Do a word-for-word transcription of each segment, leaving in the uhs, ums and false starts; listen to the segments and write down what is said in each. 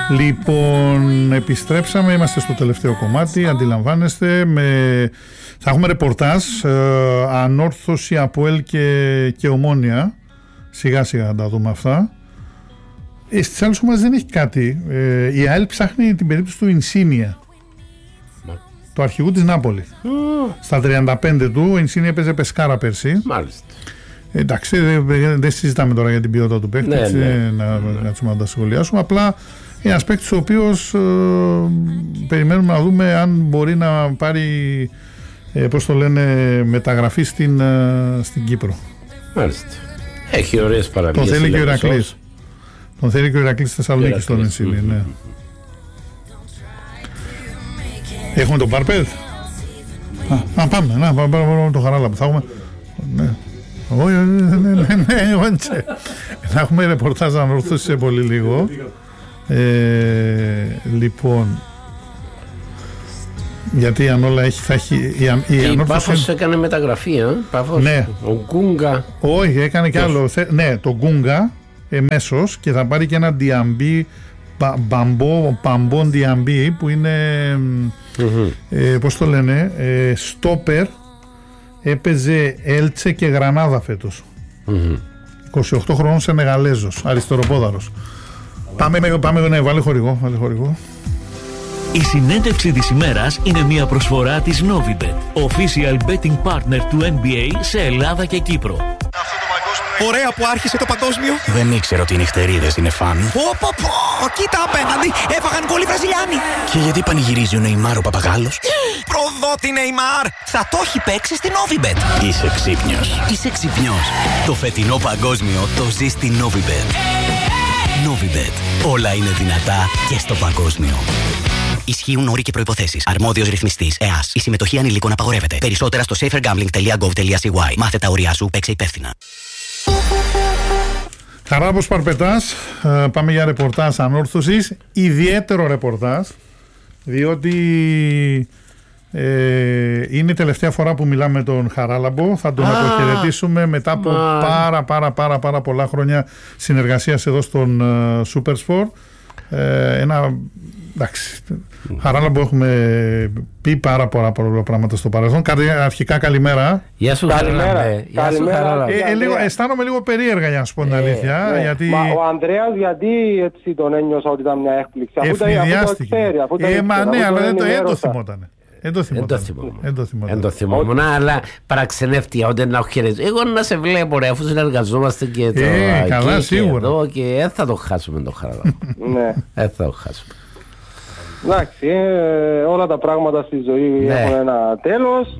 Λοιπόν, επιστρέψαμε, είμαστε στο τελευταίο κομμάτι, αντιλαμβάνεστε, με... θα έχουμε ρεπορτάζ, ε, Ανόρθωση, ΑΠΟΕΛ και, και Ομόνια, σιγά σιγά να τα δούμε αυτά. Ε, στις άλλες ομάδες δεν έχει κάτι, ε, η ΑΕΛ ψάχνει την περίπτωση του Ινσίνια, του αρχηγού της Νάπολη. Mm. Στα τριάντα πέντε του, ο Ινσίνια έπαιζε Πεσκάρα πέρσι. Μάλιστα. Εντάξει, δεν δε συζητάμε τώρα για την ποιότητα του παίκτη, ναι, ναι, να, ναι. να, να τα σχολιάσουμε. Απλά είναι ένας παίκτης ο οποίος ε, περιμένουμε να δούμε αν μπορεί να πάρει, ε, πώς το λένε, μεταγραφή στην, ε, στην Κύπρο. Μάλιστα. Έχει ωραίες παραμύθιες. Τον θέλει και ο Ηρακλής. Τον θέλει και ο Ηρακλής στη Θεσσαλονίκη στον Ενσίνη, ναι. Έχουμε τον Πάρπεδ. Α, πάμε, να πάμε, πάμε το Χαράλαμπο. Θα έχουμε... Ναι. Όχι, ναι, ναι, ναι, όντσε. Να έχουμε ρεπορτάζ Ανόρθωση σε πολύ λίγο. Ε, λοιπόν, γιατί η Ανόλα έχει, θα έχει... Η, η, η Πάφος έκανε μεταγραφή, ε? Πάφος, ναι. Ο Γκούγκα. Όχι, έκανε κι άλλο. Ναι, το Γκούγκα εμέσως, και θα πάρει και ένα Διαμπή, Μπαμπό, Παμπόν Διαμπή, που είναι, mm-hmm. ε, πώς το λένε, ε, στόπερ. Έπαιζε Έλτσε και Γρανάδα φέτος. Mm-hmm. είκοσι οκτώ χρονών Σενεγαλέζος, αριστεροπόδαρος. Πάμε, πάμε, ναι, βάλε χορηγό, βάλε χορηγό. Η συνέντευξη της ημέρας είναι μια προσφορά της Novibet, official betting partner του N B A σε Ελλάδα και Κύπρο. Ωραία που άρχισε το παγκόσμιο. Δεν ήξερα ότι οι νυχτερίδες είναι φαν. Πω πω πω, κοίτα απέναντι, έφαγαν γκολ οι Βραζιλιάνοι. Και γιατί πανηγυρίζει ο Νεϊμάρ ο παπαγάλος? Προδότη Νεϊμάρ, θα το έχει παίξει στην Novibet. Είσαι ξύπνιος. Είσαι ξύπνιος. Το φετινό παγκόσμιο το ζει στην Novibet. Novibet, όλα είναι δυνατά και στο παγκόσμιο. Ισχύουν όροι και προϋποθέσεις. Αρμόδιος ρυθμιστής ΕΑΣ. Η συμμετοχή ανηλίκων απαγορεύεται. Περισσότερα στο safer gambling τελεία gov τελεία c y. Μάθε τα όρια σου, παίξε υπεύθυνα. Χαράλαμπος Παρπετάς, πάμε για ρεπορτάζ Ανόρθωσης. Ιδιαίτερο ρεπορτάζ, διότι ε, είναι η τελευταία φορά που μιλάμε με τον Χαράλαμπο. Θα τον ah, αποχαιρετήσουμε μετά από man. πάρα πάρα πάρα πάρα πολλά χρόνια συνεργασίας εδώ στον uh, Supersport. Ε, ένα, εντάξει, Χαράλαμπο, έχουμε πει πάρα πολλά πράγματα στο παρελθόν. Αρχικά καλημέρα. Γεια σου Χαράλαμπε. Γεια σου Χαράλαμπε. Ε, ε, λίγο, αισθάνομαι λίγο περίεργα, για να σου πω την ε, αλήθεια. Ναι. Γιατί... Μα ο Ανδρέας γιατί έτσι τον ένιωσα ότι ήταν μια έκπληξη? Ευνηδιάστηκε. Ε, μα ναι, αλλά δεν το θυμόταν. Δεν το θυμόμουν. Δεν το θυμόμουν, αλλά παραξενεύτηκα ότι να χαιρετήσω. Εγώ να σε βλέπω, ρε, αφού συνεργαζόμαστε και το. Ε, καλά, σίγουρα. Και δεν θα το χάσουμε το Χαράλαμπο. Ναι. Δεν θα το χάσουμε. Εντάξει, όλα τα πράγματα στη ζωή έχουν ένα τέλος.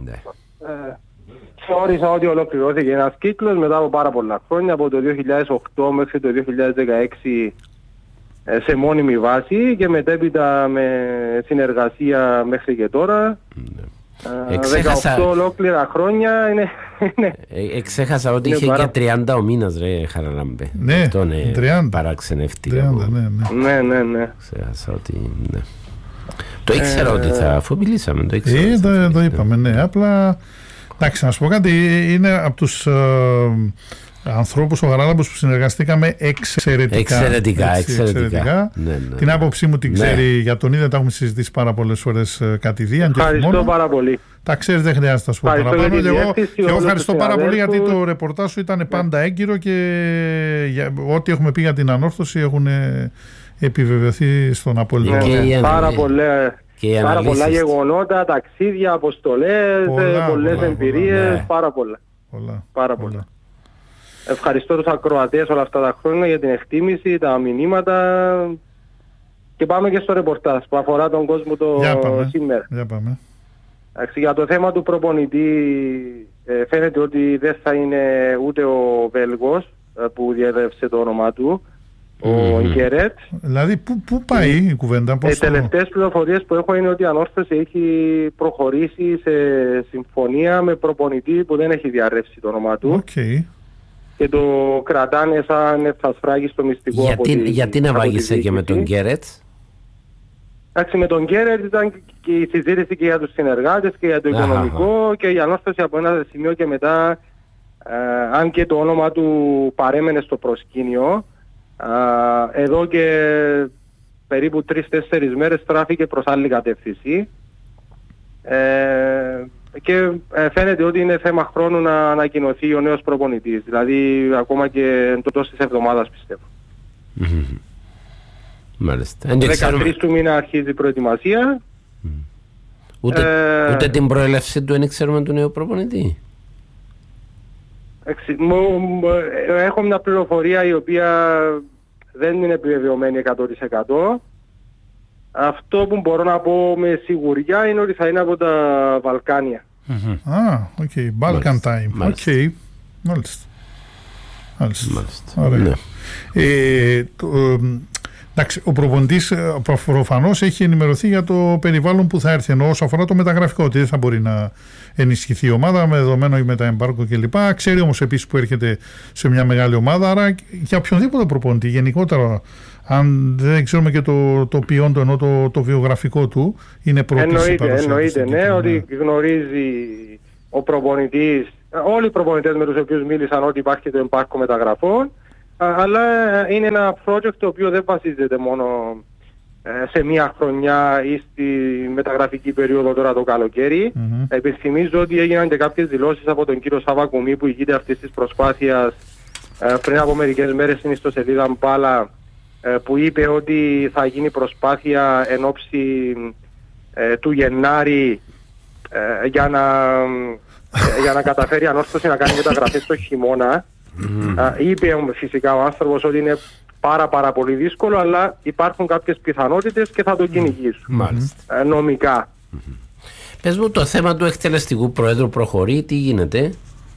Θεώρησα ότι ολοκληρώθηκε ένας κύκλος μετά από πάρα πολλά χρόνια, από το δύο χιλιάδες οκτώ μέχρι το δύο χιλιάδες δεκαέξι, σε μόνιμη βάση, και μετέπειτα με συνεργασία μέχρι και τώρα. Ναι. δεκαοκτώ ολόκληρα χρόνια είναι... ε, εξέχασα ότι είχε παρά... και τριάντα ο μήνας, ρε Χαράλαμπε. Ναι, αυτό είναι τριάντα. Παραξενεύτηκα. τριάντα, ναι, ναι. ναι, ναι, ναι. Ξέχασα ότι... Ναι. Το ήξερα ε... ότι θα... Αφού μιλήσαμε, το ήξερα. Ε, το, το είπαμε, ναι. Απλά... Εντάξει, να σου πω κάτι, είναι από τους... Ε, ανθρώπους ο Χαράλαμπος που συνεργαστήκαμε εξαιρετικά. Εξαιρετικά, έτσι, εξαιρετικά. εξαιρετικά. Ναι, ναι. Την άποψή μου την ναι. ξέρει, για τον ίδιο τα έχουμε συζητήσει πάρα πολλές φορές κατηδία. Ευχαριστώ πάρα πολύ. Τα ξέρεις, δεν χρειάζεται να σου πω παραπάνω. Και εγώ, και εγώ ευχαριστώ πάρα πολύ, γιατί το ρεπορτάζ σου ήταν πάντα έγκυρο και για, ό,τι έχουμε πει για την Ανόρθωση έχουν επιβεβαιωθεί στον Απόλλη. Ναι, ναι. Πάρα πολλά. Και πάρα πολλά γεγονότα, ταξίδια, αποστολές, πολλές εμπειρίες, ναι. πάρα πολλά. πολλά. Πάρα πολλά. πολλά. Ευχαριστώ τους ακροατές όλα αυτά τα χρόνια για την εκτίμηση, τα μηνύματα, και πάμε και στο ρεπορτάζ που αφορά τον κόσμο το για πάμε. σήμερα. Για, πάμε. Εντάξει, για το θέμα του προπονητή, ε, φαίνεται ότι δεν θα είναι ούτε ο Βέλγος ε, που διέδευσε το όνομά του, ο mm. Γκέρετ. Δηλαδή πού, πού πάει η κουβέντα? Οι τελευταίες πληροφορίες που έχω είναι ότι η Ανόρθωση έχει προχωρήσει σε συμφωνία με προπονητή που δεν έχει διαρρεύσει το όνομά του. Okay. Και το κρατάνε σαν ευθασφράγιστο μυστικό. Γιατί, από τη, γιατί να βάγισε και με τον Γκέρετ? Εντάξει, με τον Γκέρετ ήταν και η συζήτηση και για τους συνεργάτες και για το Αχα. οικονομικό, και η Ανόρθωση από ένα σημείο και μετά, ε, αν και το όνομα του παρέμενε στο προσκήνιο, ε, εδώ και περίπου τρεις-τέσσερις μέρες στράφηκε προς άλλη κατεύθυνση. Ε, και ε, φαίνεται ότι είναι θέμα χρόνου να ανακοινωθεί ο νέος προπονητής. Δηλαδή ακόμα και εντός της εβδομάδας πιστεύω. Mm-hmm. Μάλιστα. δεκατρείς του μήνα αρχίζει η προετοιμασία. Mm. Ούτε, ε, ούτε την προέλευση του δεν ξέρουμε του νέου προπονητή. Εξ, μου, έχω μια πληροφορία η οποία δεν είναι επιβεβαιωμένη εκατό τοις εκατό. Αυτό που μπορώ να πω με σιγουριά είναι ότι θα είναι από τα Βαλκάνια. Mm-hmm. Α, οκ. Okay. Balkan time. Μάλιστα. Okay. Μάλιστα. Μάλιστα. Μάλιστα. Ωραία. Ναι. Ε, το, ε, εντάξει, ο προπονητής προφανώς έχει ενημερωθεί για το περιβάλλον που θα έρθει, ενώ όσο αφορά το μεταγραφικό, ότι δεν θα μπορεί να ενισχυθεί η ομάδα με δεδομένο ή με τα εμπάργκο κλπ. Ξέρει όμως επίσης που έρχεται σε μια μεγάλη ομάδα, άρα για οποιονδήποτε προπονητή γενικότερα, αν δεν ξέρουμε και το, το ποιόν του, ενώ το, το βιογραφικό του είναι πρώτη. Εννοείται, εννοείται ναι, ναι, ότι γνωρίζει ο προπονητής, όλοι οι προπονητές με τους οποίους μίλησαν, ότι υπάρχει το εμπάργκο μεταγραφών, αλλά είναι ένα project το οποίο δεν βασίζεται μόνο σε μία χρονιά ή στη μεταγραφική περίοδο τώρα το καλοκαίρι. Mm-hmm. Επιθυμίζω ότι έγιναν και κάποιες δηλώσεις από τον κύριο Σάβα Κουμή που ηγείται αυτής της προσπάθειας πριν από μερικές μέρες στην ιστοσελίδα Μπάλα, που είπε ότι θα γίνει προσπάθεια εν ώψη ε, του Γενάρη ε, για, να, ε, για να καταφέρει η Ανόρθωση να κάνει μεταγραφές το χειμώνα. Mm. Ε, είπε φυσικά ο άνθρωπος ότι είναι πάρα πάρα πολύ δύσκολο, αλλά υπάρχουν κάποιες πιθανότητες και θα το κυνηγήσουν mm. ε, νομικά. Mm-hmm. Πες μου, το θέμα του εκτελεστικού προέδρου προχωρεί, τι γίνεται?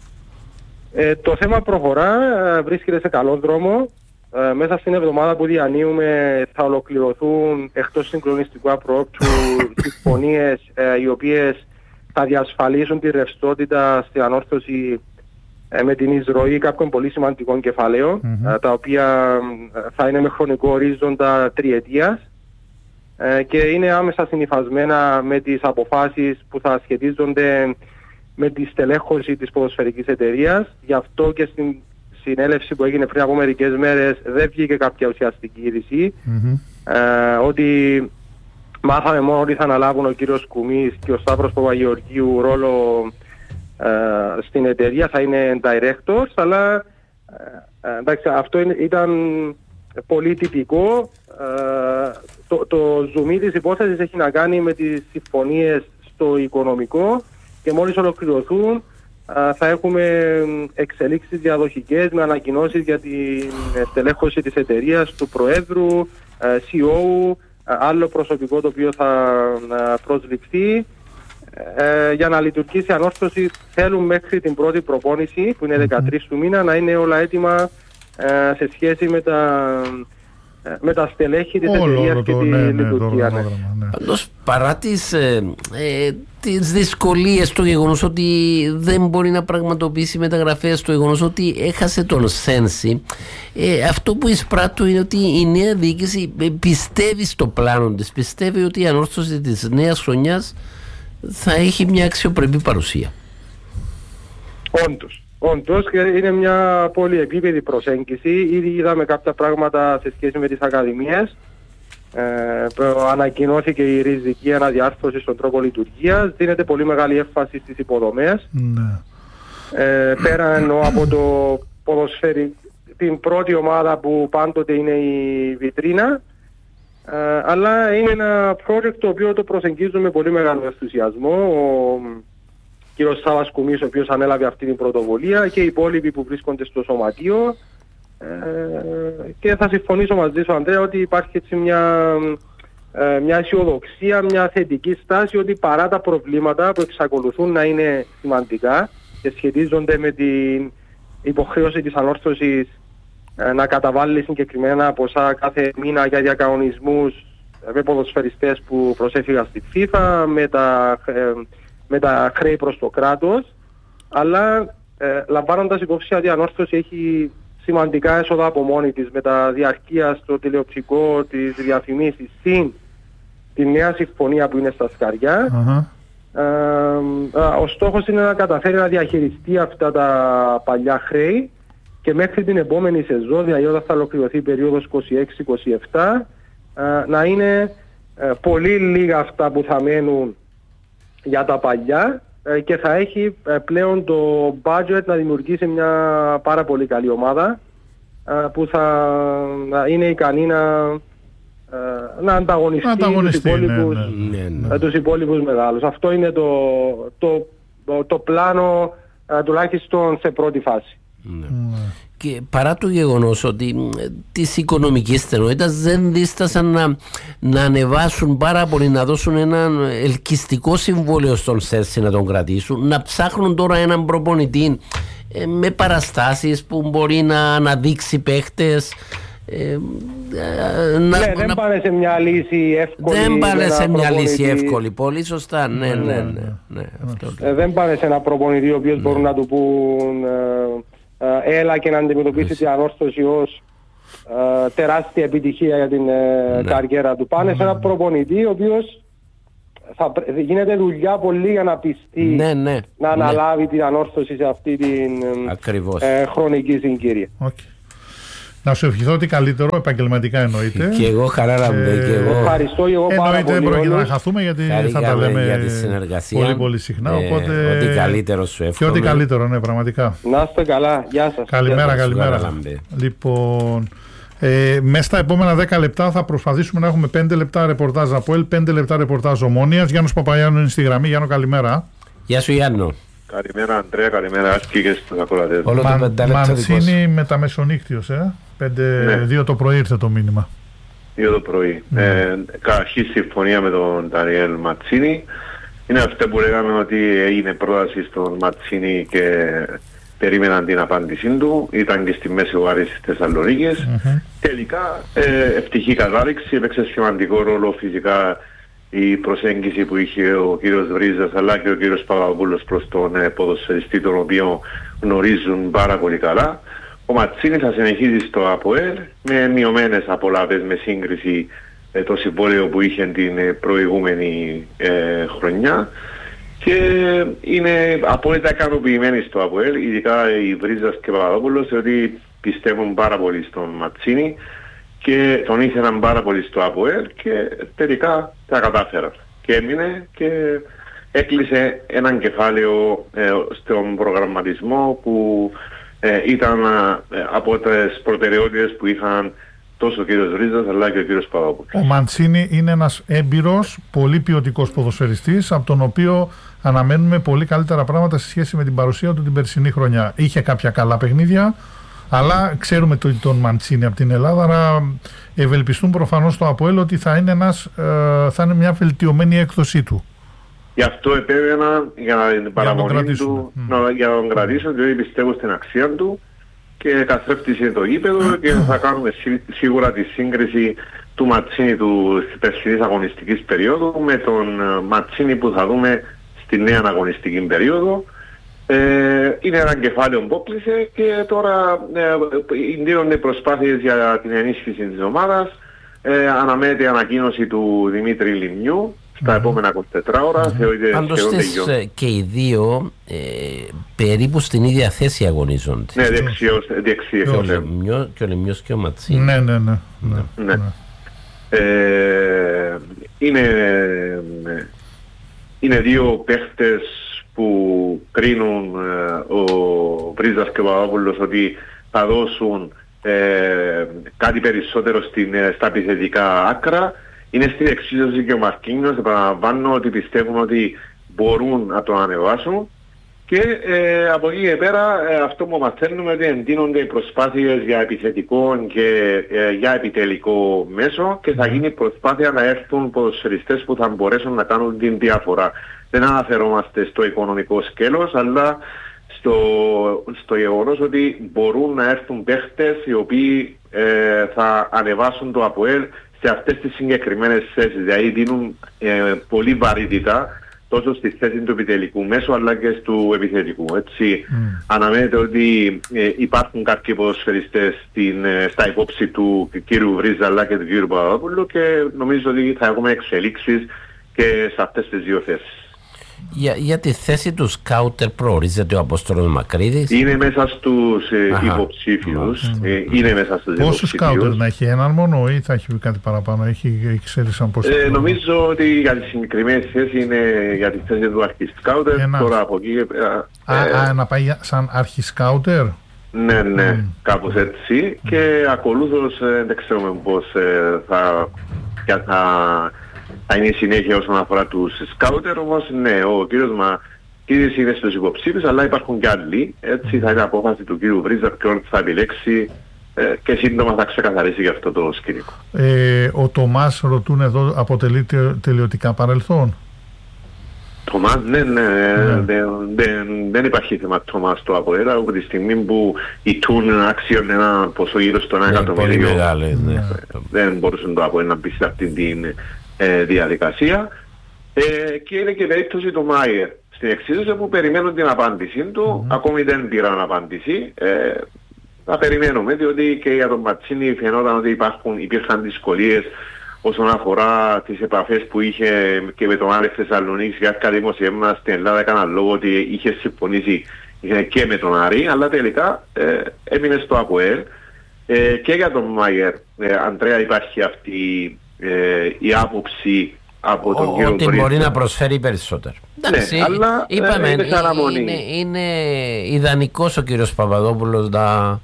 Ε, το θέμα προχωρά, βρίσκεται σε καλό δρόμο. Ε, μέσα στην εβδομάδα που διανύουμε θα ολοκληρωθούν εκτός συγκλονιστικού απρόπτου συμφωνίες ε, οι οποίες θα διασφαλίσουν τη ρευστότητα στην Ανόρθωση ε, με την εισρωή κάποιων πολύ σημαντικών κεφαλαίων, mm-hmm. ε, τα οποία ε, θα είναι με χρονικό ορίζοντα τριετίας ε, και είναι άμεσα συνυφασμένα με τις αποφάσεις που θα σχετίζονται με τη στελέχωση της ποδοσφαιρικής εταιρείας. Γι' αυτό και στην συνέλευση που έγινε πριν από μερικές μέρες δεν βγήκε κάποια ουσιαστική είδηση. Mm-hmm. Ε, ότι μάθαμε μόνο ότι θα αναλάβουν ο κύριος Κουμής και ο Σταύρος Παπαγεωργίου ρόλο ε, στην εταιρεία, θα είναι directors, αλλά ε, εντάξει, αυτό είναι, ήταν πολύ τυπικό. Ε, το, το ζουμί της υπόθεσης έχει να κάνει με τις συμφωνίες στο οικονομικό και μόλις ολοκληρωθούν θα έχουμε εξελίξεις διαδοχικές με ανακοινώσεις για την στελέχωση της εταιρείας, του Προέδρου, σι ι ο, άλλο προσωπικό το οποίο θα προσληφθεί. Για να λειτουργήσει η Ανόρθωση θέλουν μέχρι την πρώτη προπόνηση που είναι δεκατρείς του μήνα να είναι όλα έτοιμα σε σχέση με τα, με τα στελέχη της εταιρείας και τη ναι, λειτουργία. Ναι, ναι. Πάντως παρά τις, ε, ε, τις δυσκολίες, το γεγονός ότι δεν μπορεί να πραγματοποιήσει μεταγραφές, το γεγονός ότι έχασε τον Σένση, ε, αυτό που εισπράττω είναι ότι η νέα διοίκηση πιστεύει στο πλάνο της, πιστεύει ότι η ανόρθωση της νέας χρονιάς θα έχει μια αξιοπρεπή παρουσία. Όντως. Όντως είναι μια πολυεπίπεδη προσέγγιση. Ήδη είδαμε κάποια πράγματα σε σχέση με τις ακαδημίες. Ε, ανακοινώθηκε η ριζική αναδιάρθρωση στον τρόπο λειτουργίας. Δίνεται πολύ μεγάλη έμφαση στις υποδομές. Ναι. Ε, πέρα εννοώ από το ποδοσφαίρι, την πρώτη ομάδα που πάντοτε είναι η βιτρίνα. Ε, αλλά είναι ένα project το οποίο το προσεγγίζουμε με πολύ μεγάλο ενθουσιασμό. Ο κύριος Σάβας Κουμής, ο οποίος ανέλαβε αυτή την πρωτοβουλία, και οι υπόλοιποι που βρίσκονται στο σωματείο, ε, και θα συμφωνήσω μαζί σου, Ανδρέα, ότι υπάρχει έτσι μια, ε, μια αισιοδοξία, μια θετική στάση ότι παρά τα προβλήματα που εξακολουθούν να είναι σημαντικά και σχετίζονται με την υποχρέωση της ανόρθωσης ε, να καταβάλει συγκεκριμένα ποσά κάθε μήνα για διακανονισμούς με ποδοσφαιριστές που προσέφυγαν στη FIFA, με τα, ε, με τα χρέη προς το κράτος, αλλά ε, λαμβάνοντας υπόψη ότι η ανόρθωση έχει σημαντικά έσοδα από μόνη της με τα διαρκεία στο τηλεοπτικό, τις διαφημίσεις, συν τη νέα συμφωνία που είναι στα σκαριά. Uh-huh. Ε, ε, ο στόχος είναι να καταφέρει να διαχειριστεί αυτά τα παλιά χρέη και μέχρι την επόμενη σεζόν, δηλαδή όταν θα ολοκληρωθεί η περίοδος είκοσι έξι είκοσι επτά, να είναι ε, πολύ λίγα αυτά που θα μένουν για τα παλιά ε, και θα έχει ε, πλέον το budget να δημιουργήσει μια πάρα πολύ καλή ομάδα ε, που θα να είναι ικανή να, ε, να ανταγωνιστεί, να ανταγωνιστεί τους, υπόλοιπους, ναι, ναι. Ναι, ναι. τους υπόλοιπους μεγάλους. Αυτό είναι το, το, το, το πλάνο ε, τουλάχιστον σε πρώτη φάση. Ναι. Ναι. Και παρά το γεγονός ότι της οικονομικής στενότητας δεν δίστασαν να, να ανεβάσουν πάρα πολύ, να δώσουν ένα ελκυστικό συμβόλαιο στον Σέλσι να τον κρατήσουν, να ψάχνουν τώρα έναν προπονητή ε, με παραστάσεις που μπορεί να αναδείξει παίχτες. Ε, να, ναι, δεν να... πάνε σε μια λύση εύκολη. Δεν πάνε σε μια προπονητή. λύση εύκολη, πολύ σωστά. Ναι, ναι, ναι, ναι, ναι, αυτό ε, δεν πάνε σε ένα προπονητή ο οποίος ναι. μπορούν να του πούν ε, έλα και να αντιμετωπίσει την ανόρθωση ως uh, τεράστια επιτυχία για την uh, ναι. καριέρα του. Πάνε ναι. σε ένα προπονητή ο οποίος θα γίνεται δουλειά πολύ για να πιστεί ναι, ναι. να αναλάβει ναι. την ανόρθωση σε αυτή την uh, χρονική συγκυρία. Okay. Να σου ευχηθώ ότι καλύτερο επαγγελματικά εννοείται. Και εγώ χαράραμε. Ε, και εγώ. Ευχαριστώ εγώ πάρα πολύ. Εννοείται δεν πρόκειται να χαθούμε γιατί θα τα λέμε για τη συνεργασία. πολύ πολύ συχνά. Ε, οπότε... Ό,τι καλύτερο σου εύχομαι. Και ό,τι καλύτερο, ναι, πραγματικά. Να είστε καλά. Γεια σας. Καλημέρα, καλημέρα. Λοιπόν, ε, μέσα στα επόμενα δέκα λεπτά θα προσπαθήσουμε να έχουμε πέντε λεπτά ρεπορτάζ από ΕΛ, πέντε λεπτά ρεπορτάζ Ομόνοιας. Γιάννος Παπαγιάννου είναι στη γραμμή. Γιάννο, καλημέρα. Γεια σου, Γιάννο. Καλημέρα, Αντρέα, καλημέρα, Άσκη και στους ακροατές. Μαντσίνη με τα μεσονύκτιος, ε. Πέντε, ναι. Δύο το πρωί ήρθε το μήνυμα. Δύο το πρωί. Ναι. Ε, Καταρχήν συμφωνία με τον Ντανιέλ Ματσίνη. Είναι αυτό που λέγαμε ότι έγινε πρόταση στον Ματσίνη και περίμεναν την απάντησή του. Ήταν και στη Μέση Οάρη στις Θεσσαλονίκες. Mm-hmm. Τελικά ε, ευτυχή κατάληξη. Έπαιξε σημαντικό ρόλο φυσικά η προσέγγιση που είχε ο κύριος Βρίζας αλλά και ο κύριος Παπαδόπουλος προς τον ε, ποδοσφαιριστή, τον οποίο γνωρίζουν πάρα πολύ καλά. Ο Ματσίνη θα συνεχίζει στο ΑΠΟΕΛ με μειωμένες απολαύες με σύγκριση ε, το συμβόλαιο που είχε την ε, προηγούμενη ε, χρονιά και είναι απόλυτα ικανοποιημένοι στο ΑΠΟΕΛ, ειδικά οι Βρίζας και Παπαδόπουλος, ότι πιστεύουν πάρα πολύ στον Ματσίνη και τον ήθελαν πάρα πολύ στο ΑΠΟΕΛ και τελικά τα κατάφεραν. Και έμεινε και έκλεισε έναν κεφάλαιο ε, στον προγραμματισμό που ε, ήταν ε, από τις προτεραιότητες που είχαν τόσο ο κύριος Βρίζας αλλά και ο κύριος Παπαδόπουλος. Ο Μαντσίνη είναι ένας έμπειρος, πολύ ποιοτικός ποδοσφαιριστής, από τον οποίο αναμένουμε πολύ καλύτερα πράγματα σε σχέση με την παρουσία του την περσινή χρονιά. Είχε κάποια καλά παιχνίδια, αλλά ξέρουμε τον, τον Μαντσίνη από την Ελλάδα, άρα ευελπιστούν προφανώς το ΑΠΟΕΛ ότι θα είναι, ένας, ε, θα είναι μια βελτιωμένη έκδοσή του. Γι' αυτό επέμενα για την παραμονή του, mm. να, για να τον κρατήσω, διότι πιστεύω στην αξία του και καθρέφτησε το γήπεδο και θα κάνουμε σί, σίγουρα τη σύγκριση του Ματσίνη του περσινής αγωνιστικής περίοδου με τον Ματσίνη που θα δούμε στη νέα αγωνιστική περίοδο. Ε, είναι ένα κεφάλαιο που κλείσε και τώρα ε, δίνονται προσπάθειες για την ενίσχυση της ομάδας. Ε, αναμένεται η ανακοίνωση του Δημήτρη Λιμνιού στα mm-hmm. επόμενα είκοσι τέσσερις ώρα. Mm-hmm. Πάντως και οι δύο ε, περίπου στην ίδια θέση αγωνίζονται. Ναι, δεξιός, δεξιός. Και ο Λιμνιός και ο Ματσίνη. Ναι, ναι, ναι. ναι, ναι. ναι. Ε, είναι, είναι δύο παίχτες που κρίνουν ε, ο Βρίζας και ο Παπαδόπουλος ότι θα δώσουν ε, κάτι περισσότερο στην, στα επιθετικά άκρα. Είναι στην εξίσωση και ο Μαρκίνιος, επαναλαμβάνω ότι πιστεύουν ότι μπορούν να το ανεβάσουν και ε, από εκεί και πέρα ε, αυτό που μαθαίνουμε ότι εντείνονται οι προσπάθειες για επιθετικό και ε, για επιτελικό μέσο και θα γίνει προσπάθεια να έρθουν ποδοσφαιριστές που θα μπορέσουν να κάνουν την διαφορά. Δεν αναφερόμαστε στο οικονομικό σκέλος, αλλά στο, στο γεγονός ότι μπορούν να έρθουν παίχτες οι οποίοι ε, θα ανεβάσουν το ΑΠΟΕΛ σε αυτές τις συγκεκριμένες θέσεις. Δηλαδή δίνουν ε, πολύ βαρύτητα τόσο στη θέση του επιτελικού μέσου αλλά και του επιθετικού. Έτσι mm. αναμένεται ότι ε, υπάρχουν κάποιοι ποδοσφαιριστές στην, ε, στα υπόψη του κύριου Βρίζα αλλά και του κύριου Παπαδόπουλου και νομίζω ότι θα έχουμε εξελίξεις και σε αυτές τις δύο θέσεις. Για, για τη θέση του σκάουτερ προορίζεται ο Απόστολος Μακρύδης. Είναι μέσα στους ε, υποψήφιους. Ε, είναι μέσα στους υποψήφιους. Πόσους σκάουτερ να έχει, έναν μόνο ή θα έχει κάτι παραπάνω? Έχει, ξέρεις αν πώς θα ε, νομίζω ότι για τη συγκεκριμένη θέση είναι για τη θέση του αρχισκάουτερ. Τώρα από εκεί... Ε, α, α, να πάει σαν αρχισκάουτερ. Ναι, ναι, mm. κάπως έτσι. Mm. Και ακολούθως ε, δεν ξέρουμε πώς ε, θα, θα, θα είναι η συνέχεια όσον αφορά τους σκάουτερ. Όμως ναι, ο κύριος Μακρύδης είναι στους υποψήφιους, αλλά υπάρχουν κι άλλοι. Έτσι θα είναι απόφαση του κύριου Βρίζα ποιον θα επιλέξει ε, και σύντομα θα ξεκαθαρίσει για αυτό το σκηνικό. Ε, ο Τομάς, ρωτούν εδώ, αποτελεί τελειωτικά παρελθόν? Τομάς, ναι, ναι, ναι. Δεν, δεν, δεν υπάρχει θέμα Τομάς στο ΑΠΟΕΛ, από τη στιγμή που η Τούν άξιον ένα ποσό γύρω στο ένα ναι, εκατομμύριο. Πολύ μεγάλη, ναι. Δεν μπορούσε το ΑΠΟΕΛ να μπει σε αυτή τη ε, διαδικασία. Ε, και είναι και η περίπτωση του Μάιερ στην εξίσωση που περιμένουν την απάντησή του, mm-hmm. ακόμη δεν πήραν απάντηση. Ε, θα περιμένουμε, διότι και για τον Ματσίνη φαινόταν ότι υπάρχουν, υπήρχαν δυσκολίες όσον αφορά τις επαφές που είχε και με τον Άρη Θεσσαλονίκης. Κάποια δημοσιεύματα στην Ελλάδα έκαναν λόγο ότι είχε συμφωνήσει και με τον Άρη, αλλά τελικά ε, έμεινε στο ΑΠΟΕΛ. Ε, και για τον Μάιερ, ε, Αντρέα, υπάρχει αυτή ε, η άποψη από τον Ο, κύριο ότι μπορεί να προσφέρει περισσότερο. Εντάξει, ναι, αλλά είπαμε, ε, είναι, είναι, είναι ιδανικός ο κύριος Παπαδόπουλος να...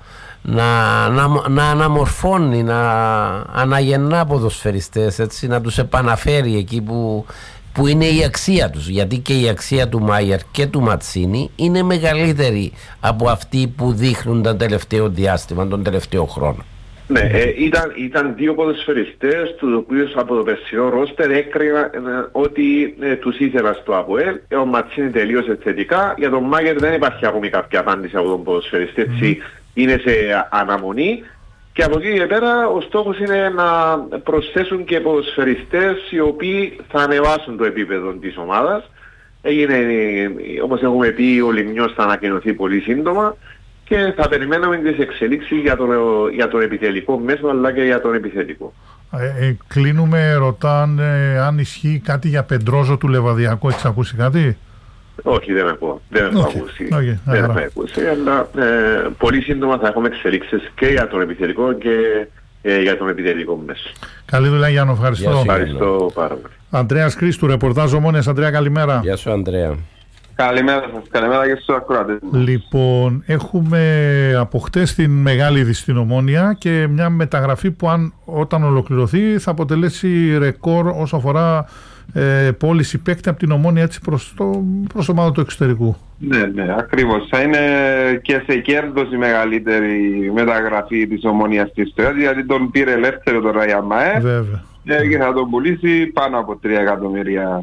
Να, να, να αναμορφώνει, να αναγεννά ποδοσφαιριστές, έτσι, να τους επαναφέρει εκεί που, που είναι η αξία τους, γιατί και η αξία του Μάιερ και του Ματσίνη είναι μεγαλύτερη από αυτή που δείχνουν το τελευταίο διάστημα, τον τελευταίο χρόνο. Ναι, ε, ήταν, ήταν δύο ποδοσφαιριστές τους οποίους από το περσινό ρόστερ έκρινα ε, ότι ε, τους ήθελα στο ΑΠΟΕΛ. Ε, ο Ματσίνη τελείωσε θετικά, για τον Μάιερ δεν υπάρχει ακόμη κάποια απάντηση από τον ποδοσφαιριστή, έτσι. Mm. Είναι σε αναμονή και από εκεί και πέρα ο στόχος είναι να προσθέσουν και ποδοσφαιριστές οι οποίοι θα ανεβάσουν το επίπεδο της ομάδας. Έγινε, όπως έχουμε πει, ο Λιμνιός θα ανακοινωθεί πολύ σύντομα και θα περιμένουμε τις εξελίξεις για τον, για τον επιτελικό μέσο αλλά και για τον επιθετικό. Ε, ε, κλείνουμε, ρωτάνε αν ισχύει κάτι για Πεντρόζο του Λεβαδιακού. Έχεις ακούσει κάτι? Όχι, δεν έχω, δεν έχω okay. ακούσει. Okay. Δεν έχω ακούσει, αλλά ε, πολύ σύντομα θα έχουμε εξελίξεις και για τον επιθετικό και ε, για τον επιτελικό μέσο. Καλή δουλειά, Γιάννο, ευχαριστώ. Γεια σου, ευχαριστώ πάρα πολύ. Ανδρέας Χρήστου, ρεπορτάζ Ομόνιας. Ανδρέα, καλημέρα. Γεια σου, Ανδρέα. Καλημέρα σας, καλημέρα και στους ακροατές. Λοιπόν, έχουμε από χτες την μεγάλη είδηση στην Ομόνια και μια μεταγραφή που αν, όταν ολοκληρωθεί θα αποτελέσει ρεκόρ όσο αφορά ε, πώληση παίκτη από την Ομόνια, έτσι, προς το, προς το ομάδα του εξωτερικού. Ναι, ναι, ακριβώς. Θα είναι και σε κέρδος η μεγαλύτερη μεταγραφή της Ομόνιας της ιστορίας, γιατί τον πήρε ελεύθερο το Ραϊαμαέ και θα τον πουλήσει πάνω από τρία εκατομμύρια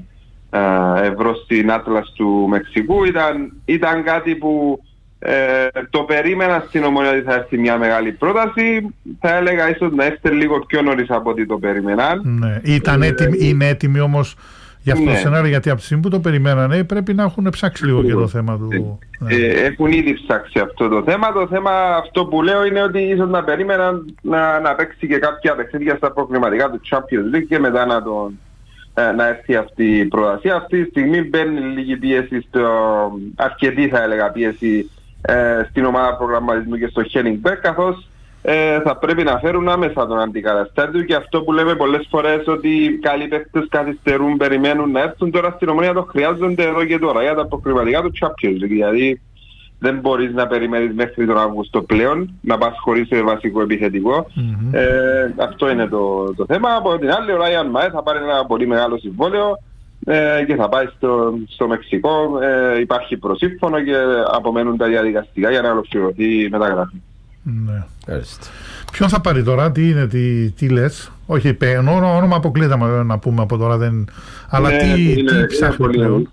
ευρώ στην Άτλας του Μεξικού. Ήταν, ήταν κάτι που ε, το περίμενα στην Ομόνια ότι θα έρθει μια μεγάλη πρόταση. Θα έλεγα ίσως να έρθει λίγο πιο νωρίς από ό,τι το περίμεναν. Ναι. Ήταν έτοιμη, ε, είναι έτοιμοι όμως για αυτό ναι. το σενάριο, γιατί από τη στιγμή που το περιμένανε πρέπει να έχουν ψάξει λίγο και το θέμα του. Ε, ναι. Έχουν ήδη ψάξει αυτό το θέμα. Το θέμα αυτό που λέω είναι ότι ίσως να περίμεναν να, να παίξει και κάποια παιχνίδια στα προκριματικά του Champions League και μετά να τον να έρθει αυτή η πρόταση. Αυτή τη στιγμή μπαίνει λίγη πίεση, στο, αρκετή θα έλεγα πίεση ε, στην ομάδα προγραμματισμού και στο Χένιγκμπεργκ, καθώς ε, θα πρέπει να φέρουν άμεσα τον αντικαταστάτη του, και αυτό που λέμε πολλές φορές ότι οι καλοί παίκτες καθυστερούν, περιμένουν να έρθουν. Τώρα στην Ομόνια το χρειάζονται εδώ και τώρα για τα προκριματικά του Champions League, δηλαδή δεν μπορείς να περιμένεις μέχρι τον Αύγουστο πλέον να πας χωρίς βασικό επιθετικό. Mm-hmm. Ε, αυτό είναι το, το θέμα. Από την άλλη, ο Ράιαν Μαέ θα πάρει ένα πολύ μεγάλο συμβόλαιο ε, και θα πάει στο, στο Μεξικό. Ε, υπάρχει προσύμφωνο και απομένουν τα διαδικαστικά για να ολοκληρωθεί η μεταγραφή. Ναι. Ποιον θα πάρει τώρα, τι είναι, τι, τι λες? Όχι, όνομα, όνομα αποκλείται να πούμε από τώρα, δεν... αλλά ναι, τι, είναι, τι ψάχνει πλέον?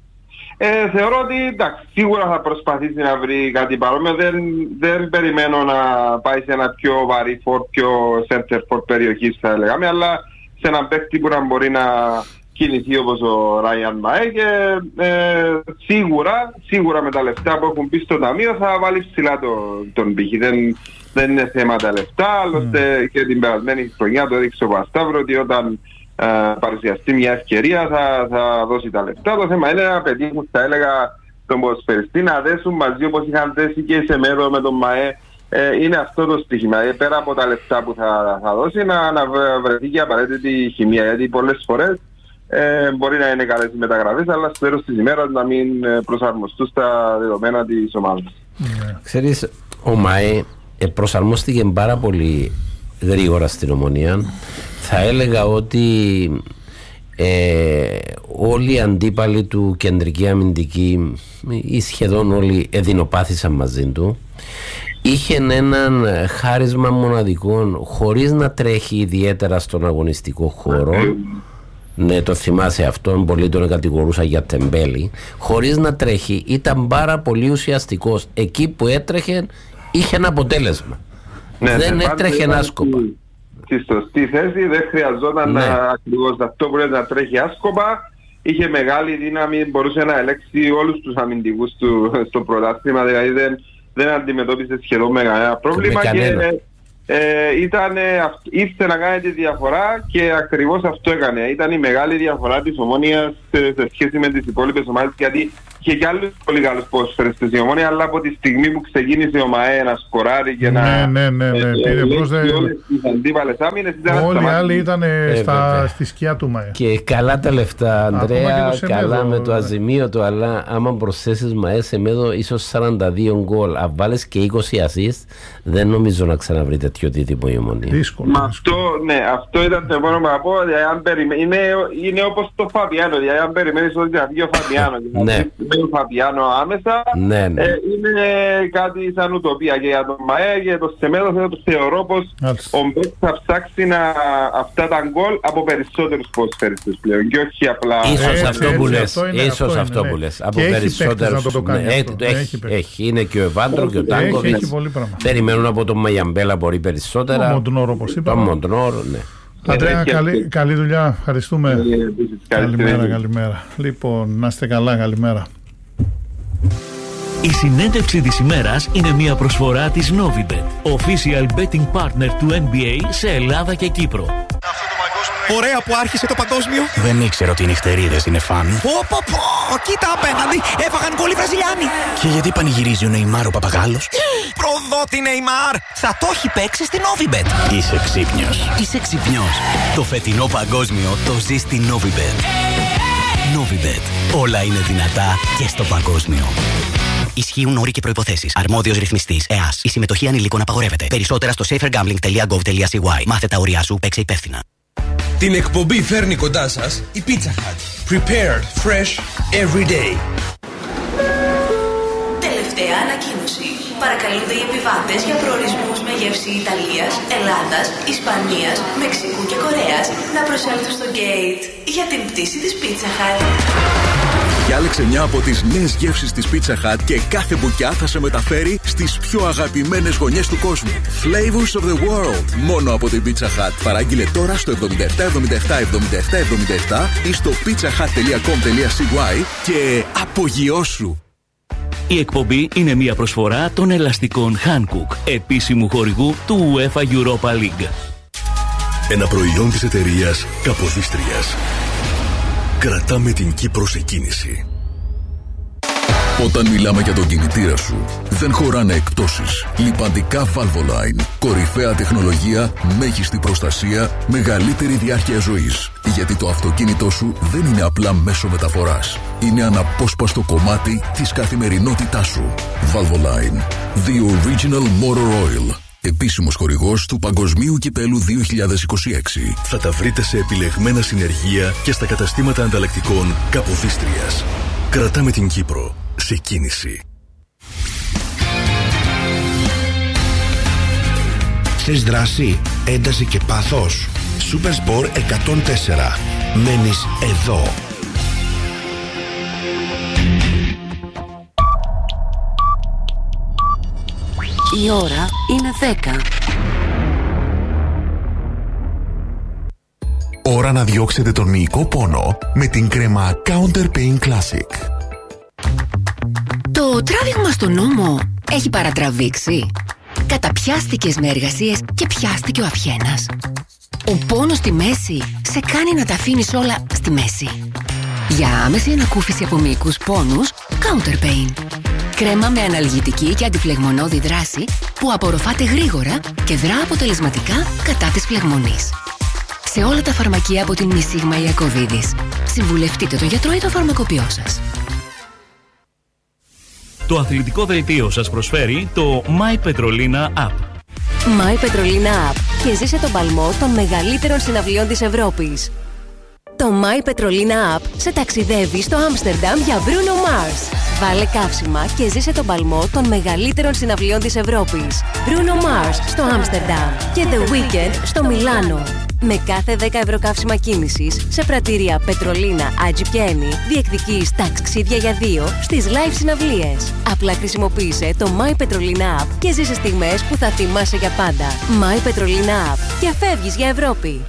Ε, θεωρώ ότι εντάξει, σίγουρα θα προσπαθήσει να βρει κάτι παρόμοιο. Δεν, δεν περιμένω να πάει σε ένα πιο βαρύ φόρ, πιο center for περιοχής θα λέγαμε, αλλά σε έναν παίκτη που να μπορεί να κινηθεί όπως ο Ράιαν Μαέ, και ε, σίγουρα, σίγουρα με τα λεφτά που έχουν πει στο ταμείο θα βάλει ψηλά το, τον πύχη. Δεν, δεν είναι θέμα τα λεφτά, άλλωστε mm. και την περασμένη χρονιά το έδειξε ο Πασταύρο ότι όταν uh, παρουσιαστεί μια ευκαιρία θα, θα δώσει τα λεφτά. Το θέμα είναι να πετύχουν, θα έλεγα, τον ποδοσφαιριστή να δέσουν μαζί όπως είχαν δέσει και σε μέρο με τον ΜΑΕ. Ε, είναι αυτό το στοίχημα. Ε, πέρα από τα λεφτά που θα, θα δώσει, να, να βρεθεί και απαραίτητη χημεία. Γιατί πολλές φορές ε, μπορεί να είναι καλές οι μεταγραφές, αλλά στο τέλος της ημέρας να μην προσαρμοστούν στα δεδομένα της ομάδας. Yeah. Ξέρεις, ο ΜΑΕ προσαρμόστηκε πάρα πολύ γρήγορα στην Ομονία. Θα έλεγα ότι ε, όλοι οι αντίπαλοι του κεντρική αμυντική ή σχεδόν όλοι εδεινοπάθησαν μαζί του. Είχε έναν χάρισμα μοναδικό χωρίς να τρέχει ιδιαίτερα στον αγωνιστικό χώρο. Ναι, το θυμάσαι αυτό, πολλοί τον κατηγορούσαν για τεμπέλη. Χωρίς να τρέχει, ήταν πάρα πολύ ουσιαστικός. Εκεί που έτρεχε είχε ένα αποτέλεσμα. Ναι, δεν ναι, έτρεχε άσκοπα. Στη σωστή θέση, δεν χρειαζόταν ναι. να, ακριβώς αυτό που λέει να τρέχει άσκοπα. Είχε μεγάλη δύναμη, μπορούσε να ελέγξει όλους τους αμυντικούς του στο πρωτάθλημα, δηλαδή δεν, δεν αντιμετώπισε σχεδόν με κανένα πρόβλημα και ε, ήταν, ήρθε να κάνει τη διαφορά και ακριβώς αυτό έκανε. Ήταν η μεγάλη διαφορά της Ομόνοιας σε, σε σχέση με τις υπόλοιπες ομάδες, γιατί είχε και άλλους πολύ καλούς ποδοσφαιριστές η Ομόνια, αλλά από τη στιγμή που ξεκίνησε ο ΜΑΕ να σκοράρει και να ναι, ναι, ναι, ναι. Ε, ε, όλες τις αντίπαλες άμυνες, όλοι οι άλλοι ήταν ε, στα, στη σκιά του ΜΑΕ. Και καλά τα λεφτά, Ανδρέα, καλά με το αζημίωτο, αλλά άμα προσθέσεις ΜΑΕ σε μέδο ίσως σαράντα δύο γκολ, αν βάλεις και είκοσι ασίστ, δεν νομίζω να ξαναβρει τέτοιο τίτιμο η Ομονία. Δύσκολο. Μα αυτό, ναι, αυτό ήταν το επόμενο που να πω, δηλαδή, αν περιμέ... είναι, είναι όπως το Φαβιάνο, δηλαδή αν περιμένεις ότι θα βγει ο Φαβιάνο με τον Φαβιάνο άμεσα, ναι, ναι. Ε, είναι κάτι σαν ουτοπία και για τον ΜΑΕ και το Σεμέδο θεωρώ πως ο Μπέκ θα ψάξει να, αυτά τα γκολ από περισσότερους ποδοσφαιριστές πλέον και όχι απλά... Ίσως αυτό που λες, ίσως αυτό που λες, από περισσότερους. Έχει, είναι και ο Εβάντρο και ο Τάνκοβιτς, περιμένουν από τον Μαγιαμπέλα μπορεί περισσότερα. Το Μοντνόρ όπως είπα. Το Μοντνόρ, ναι. Αντρέα, καλή, καλή δουλειά, ευχαριστούμε. Καλημέρα, καλημέρα. Λοιπόν, να είστε καλά, καλημέρα. Η συνέντευξη της ημέρας είναι μια προσφορά της Novibet, official betting partner του N B A σε Ελλάδα και Κύπρο. Ωραία που άρχισε το παγκόσμιο. Δεν ήξερα ότι οι νυχτερίδες είναι φαν. Πω πω πω, κοίτα απέναντι, έφαγαν γκολ οι Βραζιλιάνοι. Και γιατί πανηγυρίζει ο Νεϊμάρ ο Παπαγάλος? Προδότη Νεϊμάρ, θα το έχει παίξει στην Novibet. Είσαι ξύπνιος. Είσαι ξύπνιος. Το φετινό παγκόσμιο το ζει στη Novibet. Novibet. Όλα είναι δυνατά και στο παγκόσμιο. Ισχύουν όροι και προϋποθέσεις. Αρμόδιος ρυθμιστής ΕΑΣ. Η συμμετοχή ανηλίκων απαγορεύεται. Περισσότερα στο safer gambling τελεία gov τελεία c y. Μάθε τα όρια σου, παίξε υπεύθυνα. Την εκπομπή φέρνει κοντά σας η Pizza Hut. Prepared fresh every day. Τελευταία ανακοίνωση. Παρακαλούνται οι επιβάτες για προορισμούς με γεύση Ιταλίας, Ελλάδας, Ισπανίας, Μεξικού και Κορέας να προσέλθουν στο gate για την πτήση της Pizza Hut. Διάλεξε μια από τις νέες γεύσεις της Pizza Hut και κάθε μπουκιά θα σε μεταφέρει στις πιο αγαπημένες γωνιές του κόσμου. Flavors of the world. Μόνο από την Pizza Hut. Παράγγειλε τώρα στο εβδομήντα επτά εβδομήντα επτά εβδομήντα επτά εβδομήντα επτά ή στο pizzahut τελεία com τελεία c y και απογειώσου. Η εκπομπή είναι μια προσφορά των ελαστικών Hankook, επίσημου χορηγού του UEFA Europa League. Ένα προϊόν της εταιρείας Καποδίστριας. Κρατάμε την Κύπρο σε κίνηση. Όταν μιλάμε για τον κινητήρα σου, δεν χωράνε εκπτώσεις. Λιπαντικά Valvoline. Κορυφαία τεχνολογία, μέγιστη προστασία, μεγαλύτερη διάρκεια ζωής. Γιατί το αυτοκίνητό σου δεν είναι απλά μέσο μεταφοράς. Είναι αναπόσπαστο κομμάτι της καθημερινότητάς σου. Valvoline. The Original Motor Oil. Επίσημος χορηγός του Παγκοσμίου Κυπέλου δύο χιλιάδες είκοσι έξι. Θα τα βρείτε σε επιλεγμένα συνεργεία και στα καταστήματα ανταλλακτικών Καποδίστριας. Κρατάμε την Κύπρο σε κίνηση. Θες δράση, ένταση και πάθος? Supersport εκατόν τέσσερα. Μένεις εδώ. Η ώρα είναι δέκα. Ώρα να διώξετε τον μυϊκό πόνο με την κρέμα Counter Pain Classic. Το τράβηγμα στον ώμο έχει παρατραβήξει. Καταπιάστηκες με εργασίες και πιάστηκε ο αυγένας. Ο πόνος στη μέση σε κάνει να τα αφήνεις όλα στη μέση. Για άμεση ανακούφιση από μυϊκούς πόνους, Counter Pain. Κρέμα με αναλγητική και αντιφλεγμονώδη δράση που απορροφάται γρήγορα και δρά αποτελεσματικά κατά της φλεγμονής. Σε όλα τα φαρμακεία από την Μισίγμα Ιακωβίδης. Συμβουλευτείτε τον γιατρό ή το φαρμακοποιό σας. Το αθλητικό δελτίο σας προσφέρει το My Petrolina App. My Petrolina App και ζήσε τον παλμό των μεγαλύτερων συναυλιών της Ευρώπης. Το My Petrolina App σε ταξιδεύει στο Άμστερνταμ για Bruno Mars. Βάλε καύσιμα και ζήσε τον παλμό των μεγαλύτερων συναυλιών της Ευρώπης. Bruno Mars στο Άμστερνταμ και The Weeknd στο Μιλάνο. Με κάθε δέκα ευρώ καύσιμα κίνησης σε πρατήρια Πετρολίνα, Άτζι και Έμι διεκδικείς ταξίδια για δύο στις live συναυλίες. Απλά χρησιμοποίησε το My Petrolina App και ζήσε στιγμές που θα θυμάσαι για πάντα. My Petrolina App και φεύγεις για Ευρώπη.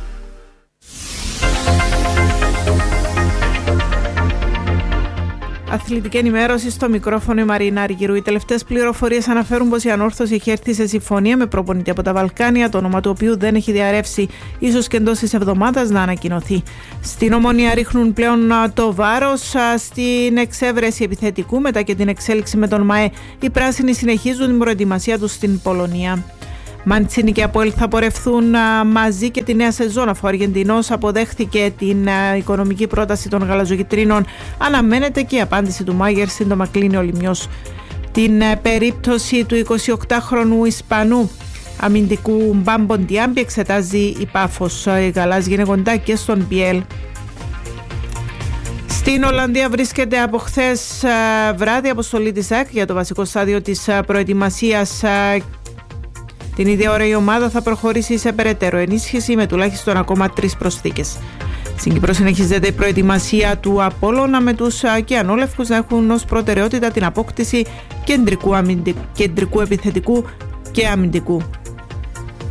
Αθλητική ενημέρωση στο μικρόφωνο η Μαρίνα Αργυρού. Οι τελευταίες πληροφορίες αναφέρουν πως η Ανόρθωση έχει έρθει σε συμφωνία με προπονητή από τα Βαλκάνια, το όνομα του οποίου δεν έχει διαρρεύσει, ίσως και εντός της εβδομάδας να ανακοινωθεί. Στην Ομόνια ρίχνουν πλέον το βάρος στην εξέβρεση επιθετικού μετά και την εξέλιξη με τον ΜΑΕ. Οι πράσινοι συνεχίζουν την προετοιμασία τους στην Πολωνία. Μαντσίνη και Αποέλ θα πορευθούν μαζί και τη νέα σεζόν, αφού ο Αργεντινός αποδέχθηκε την οικονομική πρόταση των γαλαζοκιτρίνων. Αναμένεται και η απάντηση του Μάγερ, σύντομα κλείνει ο Λιμιός. Την περίπτωση του εικοσιοκτάχρονου Ισπανού αμυντικού Μπάμπον Διάμπη εξετάζει η Πάφος. Η γαλάζιοι είναι κοντά και στον Πιέλ. Στην Ολλανδία βρίσκεται από χθες βράδυ αποστολή της ΑΕΚ για το βασικό στάδιο της προετοιμασίας. Την ίδια ώρα η ομάδα θα προχωρήσει σε περαιτέρω ενίσχυση με τουλάχιστον ακόμα τρεις προσθήκες. Στην Κύπρο συνεχίζεται η προετοιμασία του Απόλλωνα με τους κιανόλευκους να έχουν ως προτεραιότητα την απόκτηση κεντρικού, αμυντικού, κεντρικού επιθετικού και αμυντικού.